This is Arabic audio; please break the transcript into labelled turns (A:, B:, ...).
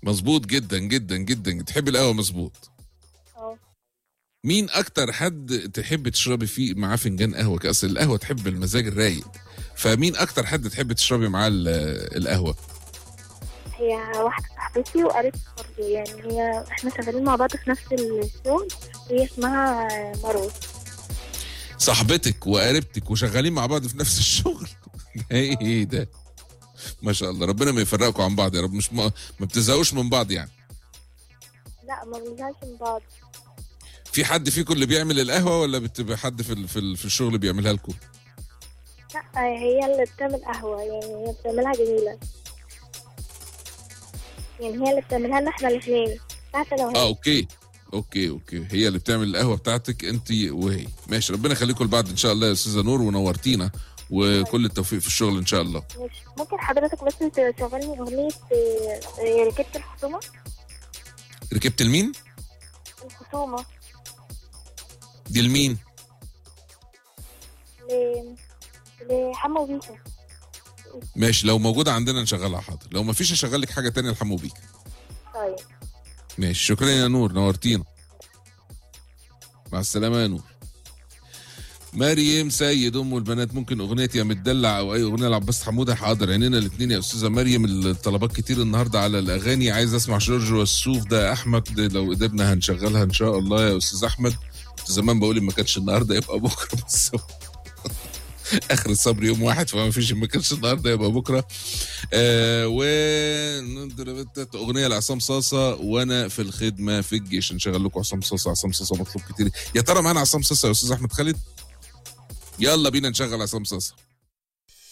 A: مظبوط جدا جدا جدا، تحب القهوه مظبوط.
B: اه.
A: مين اكتر حد تحب تشربي فيه معاه فنجان قهوه؟ اصل القهوه تحب المزاج الرايق، فمين اكتر حد تحب تشربي معاه القهوه؟
B: هي واحدة صاحبتي وقريبتي برضه، يعني احنا شغالين مع بعض في نفس الشغل. هي اسمها مروة.
A: صاحبتك وقريبتك وشغالين مع بعض في نفس الشغل؟ ايه ده، ما شاء الله، ربنا ما يفرقكم عن بعض يا رب. مش ما بتزهقوش من بعض يعني؟
B: لا، ما بنزهقش من بعض.
A: في حد فيكم اللي بيعمل القهوه ولا بتبقى حد في الشغل بيعملها لكم؟
B: لا، هي اللي بتعمل قهوة، يعني هي بتعملها جميلة. يعني هي اللي بتعملها لنا احنا الاثنين، بتاعت انا وهي.
A: اوكي اوكي اوكي، هي اللي بتعمل القهوه بتاعتك انت وهي. ماشي، ربنا يخليكم لبعض ان شاء الله يا استاذه نور، ونورتينا، وكل التوفيق في الشغل ان شاء الله.
B: ماشي، ممكن حضرتك بس تشغلني أغنية ركبت الخصومة؟
A: ركبت المين؟
B: الخصومة.
A: دي لمين؟
B: ل... لحمو بيكا.
A: ماشي، لو موجوده عندنا نشغلها، حاضر. لو ما فيش اشغل لك حاجه تانية لحمو بيك.
B: طيب.
A: ماشي، شكرا يا نور، نورتينا. مع السلامه يا نور. مريم سيد ام البنات، ممكن اغنيه يا متدلع او اي اغنيه لعباس حموده؟ حاضر، عينينا الاثنين يا استاذه مريم. الطلبات كتير النهارده على الاغاني، عايز اسمع جورج وسوف ده احمد، لو قدرنا هنشغلها ان شاء الله يا استاذ احمد. زمان بقول ما كانش النهارده يبقى بكره، بس اخر الصبر يوم واحد، فما فيش ما كانش النهارده يبقى بكره. و اغنيه لعصام صاصه، وانا في الخدمه في الجيش. نشغل لكم عصام صاصه، عصام صاصه مطلوب كتير. يا ترى معانا عصام صاصه يا استاذ احمد خالد؟ يلا بينا نشغل عصام صاصا.